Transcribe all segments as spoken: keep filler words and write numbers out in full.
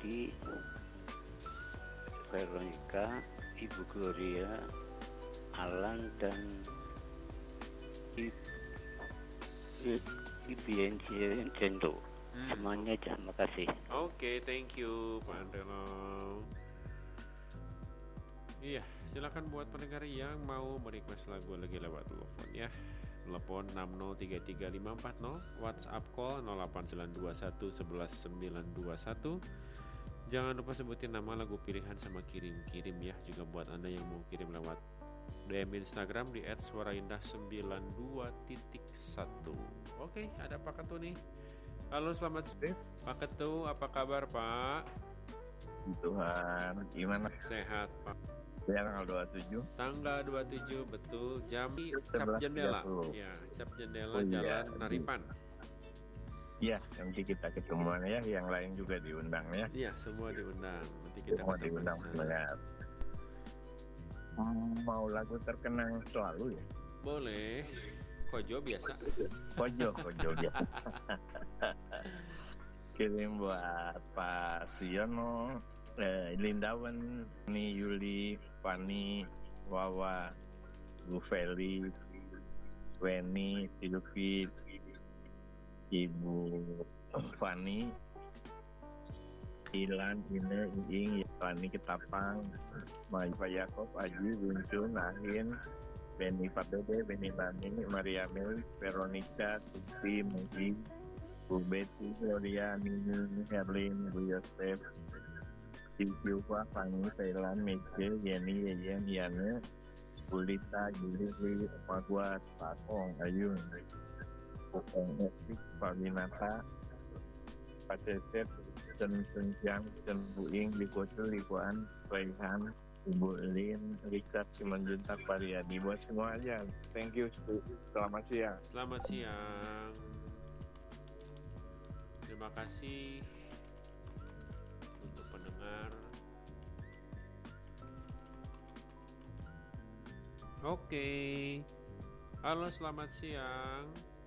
Betty, Veronica, Ibu Gloria, Alan, dan Ibien Jendo. Hmm. Semuanya terima kasih. Oke, okay, thank you Pak Andreno. Iya, silakan buat pendengar yang mau merequest lagu lagi lewat telepon ya. Telepon enam nol tiga tiga lima empat nol, WhatsApp call nol delapan sembilan dua satu satu satu sembilan dua satu. Jangan lupa sebutin nama, lagu pilihan, sama kirim-kirim ya. Juga buat Anda yang mau kirim lewat D M Instagram di et suaraindah sembilan dua titik satu. Oke, ada Pak Ketu nih. Halo, selamat siang Pak Ketu, apa kabar Pak? Tuhan, gimana? Sehat Pak. Ya, tanggal dua puluh tujuh. Tanggal dua puluh tujuh, betul. Jam cap jendela. Ya, cap jendela, oh, Jalan iya. Naripan. Iya, nanti kita ketemuan ya. Yang lain juga diundang ya. Iya, semua diundang. Nanti kita semua diundang banget. Mau lagu terkenang selalu ya? Boleh. Kojo biasa. Kojo, Kojo biasa. Kirim buat Pak Siono, eh, Lindawan, Ni Yuli, Fani, Wawa, Bu Feli, Weni, Silvi, Ibu Fani, Ilan, Ine, Iing, Fani Ketapang, Maju Pak Yakob, Aji, Buncu, Nahin, Beni Fabede, Beni Bani, Maria Mel, Veronica, Tuti, Mugi, Bu Betty, Gloria, Nini, Herlin, Bu Yosef, Cicupa, Fanny, Thailand, Meche, Yeni, Yeyen, Yane, Bulita, Yuli, Magua, Pakong, Ayun, Pukong Etik, Paminata, Pak Cecet, Chen Senjang, Chen Buing, Likotu, Likuan, Raihan, Ibu Lin, Richard, Simanjun, Sakpariadi, buat semua aja. Thank you. Selamat siang. Selamat siang. Terima kasih untuk pendengar. Oke. Halo, selamat siang.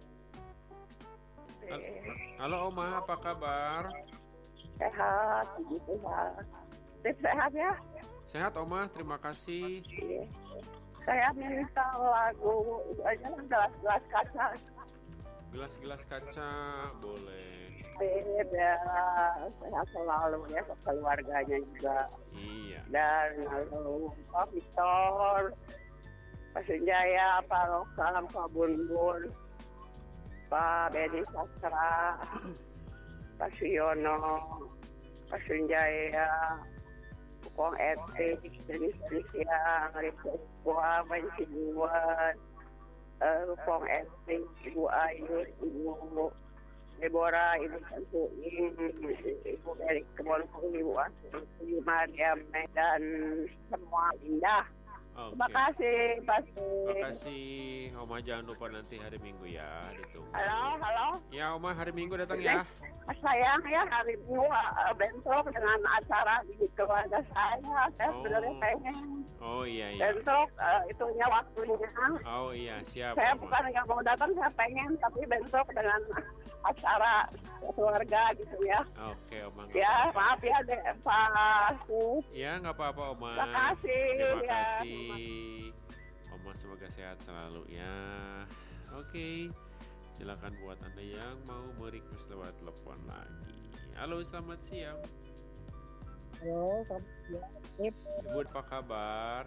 Halo, Halo Oma, apa kabar? Sehat, sehat. Sehat ya? Sehat Oma, terima kasih. Saya minta lagu aja gelas-gelas kaca. Gelas-gelas kaca, boleh. Beda, sehat selalu ya, keluarganya juga. Iya. Dan lalu Pak Victor, Pak Sunjaya, Pak Rokam, Pak Bunbun, Pak Bedi Sastra, Pak Suyono, Pak Sunjaya, Pukong Etik, jenis-jenis yang request buah, bantuan, Pukong Etik, Ibu Ayu, Ibu Deborah, Ibu Santuin, Ibu Erik Kebonpung, Ibu Asu, Ibu Mariam, dan semua indah. Okay. Terima kasih, pasti. Terima kasih, Oma, jangan lupa nanti hari Minggu ya, ditunggu. Halo, halo. Ya, Oma, hari Minggu datang ya. Sayang ya, hari Minggu uh, bentrok dengan acara di keluarga saya. Saya oh. sebenarnya pengen. Oh iya iya. Bentrok uh, itunya waktunya. Oh iya, siap. Saya Oma. bukan nggak mau datang, saya pengen, tapi bentrok dengan acara keluarga gitu ya. Oke, Oma. Ya, apa-apa. Maaf ya, deh, Pak. Ya, nggak apa-apa, Oma. Terima kasih. Terima ya. kasih. Oma, semoga sehat selalu ya. Oke. Silakan buat Anda yang mau merequest lewat telepon lagi. Halo, selamat siang. Halo, selamat siang. Tip. Ibu, apa kabar?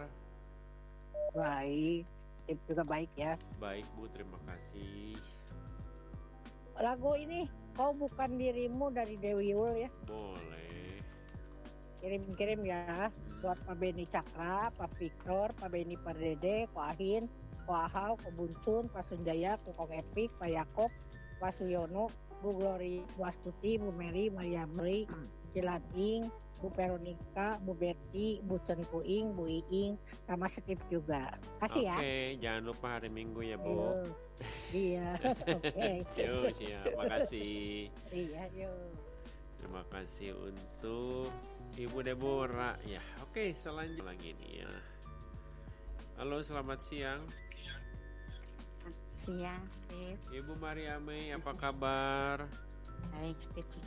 Baik. Tip juga baik ya. Baik, Bu. Terima kasih. Lagu ini, Kau Bukan Dirimu dari Dewi Wul ya. Boleh. Kirim-kirim ya. Buat Pak Beni Cakra, Pak Victor, Pak Beni Pardede, Pak Ahin, Pak Ahau, Pak Bunsun, Pak Sunjaya, Kukong Epik, Pak Yakob, Pak Suyono, Bu Glory, Bu Astuti, Bu Mary, Maria Meri, Cilading, Bu Veronica, Bu Betty, Bu Chen Puing, Bu Iing, sama Steve juga. Kasih ya. Oke, jangan lupa hari Minggu ya, Bu. Ayo. Iya, oke. Yuk, siap. Makasih. Iya, yuk. Terima kasih untuk Ibu Deborah. Ya, oke, selanjutnya lagi nih ya. Halo, selamat siang. Siang, Steve. Ibu Mariame, apa kabar? Baik, Steve.